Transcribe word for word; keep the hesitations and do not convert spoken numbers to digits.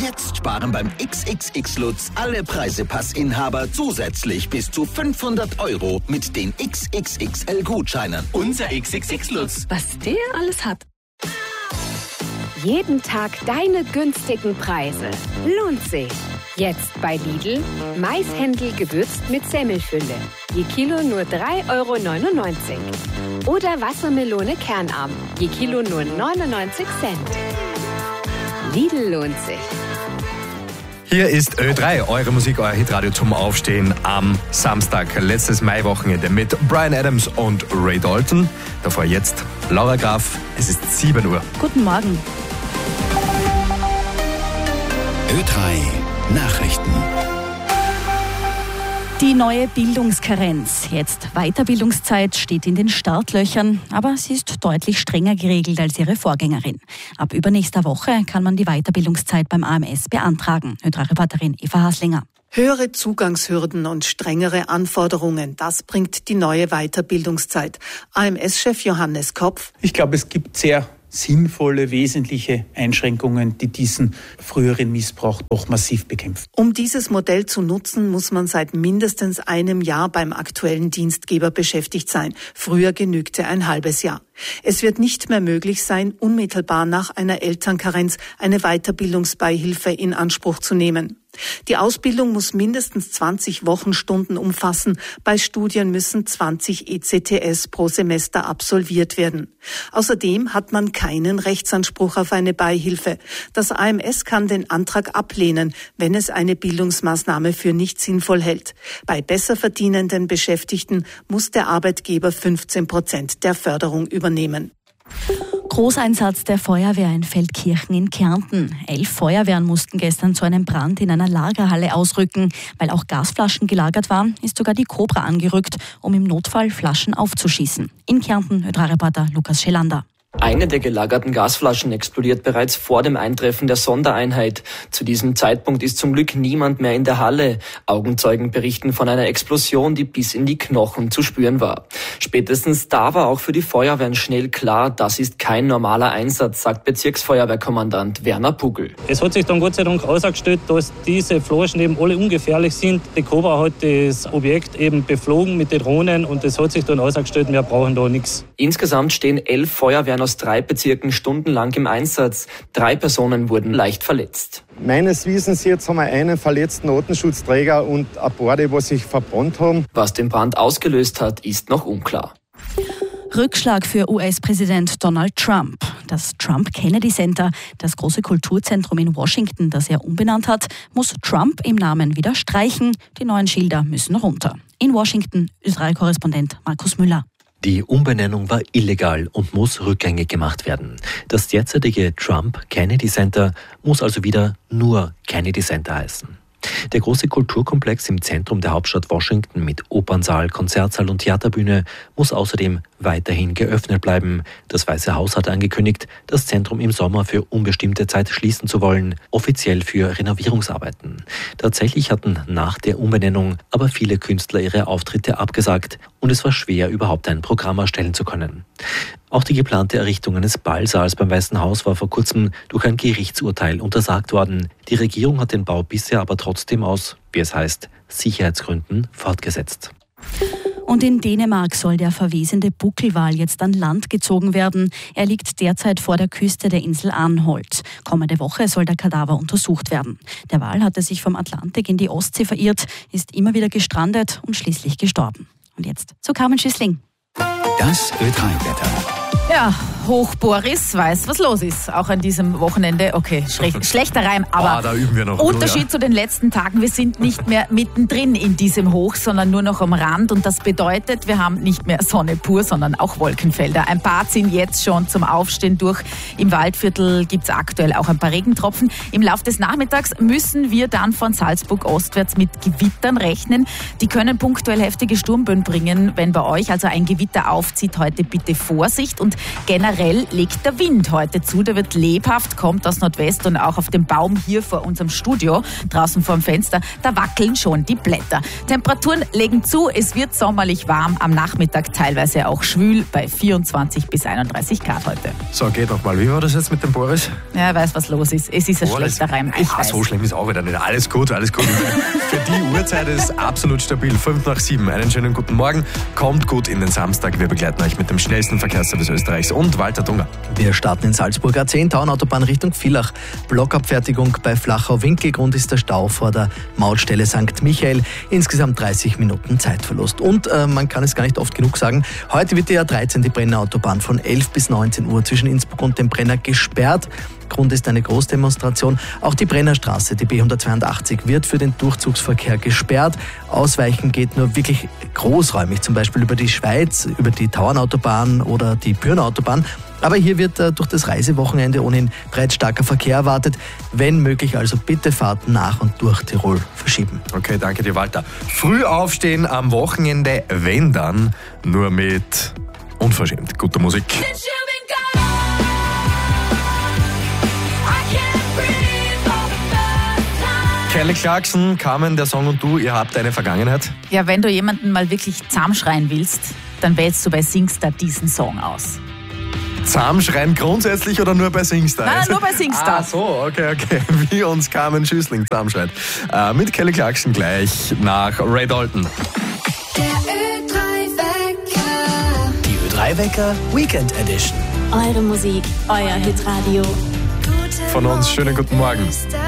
Jetzt sparen beim X X X Lutz alle Preisepassinhaber zusätzlich bis zu fünfhundert Euro mit den X X X L-Gutscheinen. Unser X X X Lutz. Was der alles hat. Jeden Tag deine günstigen Preise. Lohnt sich. Jetzt bei Lidl. Maishändel gewürzt mit Semmelfülle. Je Kilo nur drei Euro neunundneunzig. Oder Wassermelone Kernarm. Je Kilo nur neunundneunzig Cent. Lidl lohnt sich. Hier ist Ö drei, eure Musik, euer Hitradio zum Aufstehen am Samstag, letztes Maiwochenende mit Bryan Adams und Ray Dalton. Davor jetzt Laura Graf, es ist sieben Uhr. Guten Morgen. Ö drei Nachrichten. Die neue Bildungskarenz, jetzt Weiterbildungszeit, steht in den Startlöchern, aber sie ist deutlich strenger geregelt als ihre Vorgängerin. Ab übernächster Woche kann man die Weiterbildungszeit beim A M S beantragen. Ö drei Reporterin Eva Haslinger. Höhere Zugangshürden und strengere Anforderungen, das bringt die neue Weiterbildungszeit. A M S-Chef Johannes Kopf. Ich glaube, es gibt sehr sinnvolle, wesentliche Einschränkungen, die diesen früheren Missbrauch doch massiv bekämpfen. Um dieses Modell zu nutzen, muss man seit mindestens einem Jahr beim aktuellen Dienstgeber beschäftigt sein. Früher genügte ein halbes Jahr. Es wird nicht mehr möglich sein, unmittelbar nach einer Elternkarenz eine Weiterbildungsbeihilfe in Anspruch zu nehmen. Die Ausbildung muss mindestens zwanzig Wochenstunden umfassen. Bei Studien müssen zwanzig E C T S pro Semester absolviert werden. Außerdem hat man keinen Rechtsanspruch auf eine Beihilfe. Das A M S kann den Antrag ablehnen, wenn es eine Bildungsmaßnahme für nicht sinnvoll hält. Bei besser verdienenden Beschäftigten muss der Arbeitgeber fünfzehn Prozent der Förderung übernehmen. Großeinsatz der Feuerwehr in Feldkirchen in Kärnten. Elf Feuerwehren mussten gestern zu einem Brand in einer Lagerhalle ausrücken. Weil auch Gasflaschen gelagert waren, ist sogar die Cobra angerückt, um im Notfall Flaschen aufzuschießen. In Kärnten, Ö drei Reporter Lukas Schelander. Eine der gelagerten Gasflaschen explodiert bereits vor dem Eintreffen der Sondereinheit. Zu diesem Zeitpunkt ist zum Glück niemand mehr in der Halle. Augenzeugen berichten von einer Explosion, die bis in die Knochen zu spüren war. Spätestens da war auch für die Feuerwehren schnell klar, das ist kein normaler Einsatz, sagt Bezirksfeuerwehrkommandant Werner Pugel. Es hat sich dann Gott sei Dank herausgestellt, dass diese Flaschen eben alle ungefährlich sind. Die Cobra hat das Objekt eben beflogen mit den Drohnen und es hat sich dann herausgestellt, wir brauchen da nichts. Insgesamt stehen elf Feuerwehren aus drei Bezirken stundenlang im Einsatz. Drei Personen wurden leicht verletzt. Meines Wissens jetzt haben wir einen verletzten Artenschutzträger und ein paar, die sich verbrannt haben. Was den Brand ausgelöst hat, ist noch unklar. Rückschlag für U S-Präsident Donald Trump. Das Trump Kennedy Center, das große Kulturzentrum in Washington, das er umbenannt hat, muss Trump im Namen wieder streichen. Die neuen Schilder müssen runter. In Washington, Ö drei Korrespondent Markus Müller. Die Umbenennung war illegal und muss rückgängig gemacht werden. Das derzeitige Trump-Kennedy Center muss also wieder nur Kennedy Center heißen. Der große Kulturkomplex im Zentrum der Hauptstadt Washington mit Opernsaal, Konzertsaal und Theaterbühne muss außerdem weiterhin geöffnet bleiben. Das Weiße Haus hat angekündigt, das Zentrum im Sommer für unbestimmte Zeit schließen zu wollen, offiziell für Renovierungsarbeiten. Tatsächlich hatten nach der Umbenennung aber viele Künstler ihre Auftritte abgesagt und es war schwer, überhaupt ein Programm erstellen zu können. Auch die geplante Errichtung eines Ballsaals beim Weißen Haus war vor kurzem durch ein Gerichtsurteil untersagt worden. Die Regierung hat den Bau bisher aber trotzdem aus, wie es heißt, Sicherheitsgründen fortgesetzt. Und in Dänemark soll der verwesende Buckelwal jetzt an Land gezogen werden. Er liegt derzeit vor der Küste der Insel Arnholt. Kommende Woche soll der Kadaver untersucht werden. Der Wal hatte sich vom Atlantik in die Ostsee verirrt, ist immer wieder gestrandet und schließlich gestorben. Und jetzt zu Carmen Schüssling. Das Ö drei Wetter. Ja, Hoch Boris weiß, was los ist. Auch an diesem Wochenende. Okay, schle- schlechter Reim, aber ah, da üben wir noch. Unterschied ja. zu den letzten Tagen. Wir sind nicht mehr mittendrin in diesem Hoch, sondern nur noch am Rand. Und das bedeutet, wir haben nicht mehr Sonne pur, sondern auch Wolkenfelder. Ein paar ziehen jetzt schon zum Aufstehen durch. Im Waldviertel gibt es aktuell auch ein paar Regentropfen. Im Laufe des Nachmittags müssen wir dann von Salzburg ostwärts mit Gewittern rechnen. Die können punktuell heftige Sturmböen bringen. Wenn bei euch also ein Gewitter aufzieht, heute bitte Vorsicht. Und Generell legt der Wind heute zu, der wird lebhaft, kommt aus Nordwest und auch auf dem Baum hier vor unserem Studio, draußen vor dem Fenster, da wackeln schon die Blätter. Temperaturen legen zu, es wird sommerlich warm, am Nachmittag teilweise auch schwül bei vierundzwanzig bis einunddreißig Grad heute. So, geht noch mal. Wie war das jetzt mit dem Boris? Ja, er weiß, was los ist. Es ist ein Boris, schlechter Reim. Ich ah, weiß. So schlimm ist auch wieder nicht. Alles gut, alles gut. Für die Uhrzeit ist absolut stabil. Fünf nach sieben. Einen schönen guten Morgen. Kommt gut in den Samstag. Wir begleiten euch mit dem schnellsten Verkehrsservice Österreichs und Walter Dunger. Wir starten in Salzburg A zehn, Tauernautobahn Richtung Villach. Blockabfertigung bei Flachau-Winkel. Grund ist der Stau vor der Mautstelle Sankt Michael. Insgesamt dreißig Minuten Zeitverlust. Und äh, man kann es gar nicht oft genug sagen, heute wird die A dreizehn, die Brenner Autobahn, von elf bis neunzehn Uhr zwischen Innsbruck und dem Brenner gesperrt. Grund ist eine Großdemonstration. Auch die Brennerstraße, die B hundertzweiundachtzig, wird für den Durchzugsverkehr gesperrt. Ausweichen geht nur wirklich großräumig, zum Beispiel über die Schweiz, über die Tauernautobahn oder die Pyrnautobahn. Aber hier wird äh, durch das Reisewochenende ohnehin bereits starker Verkehr erwartet. Wenn möglich, also bitte Fahrten nach und durch Tirol verschieben. Okay, danke dir, Walter. Früh aufstehen am Wochenende, wenn dann, nur mit unverschämt guter Musik. Kelly Clarkson, Carmen, der Song und du, ihr habt eine Vergangenheit. Ja, wenn du jemanden mal wirklich zusammenschreien willst, dann wählst du bei Singstar diesen Song aus. Zusammenschreien grundsätzlich oder nur bei Singstar? Nein, nur bei Singstar. Ah, so, okay, okay. Wie uns Carmen Schüssling zusammenschreit. Äh, mit Kelly Clarkson gleich nach Ray Dalton. Der Ö drei Wecker. Die Ö drei Wecker Weekend Edition. Eure Musik, euer Hitradio. Von uns schönen guten Morgen.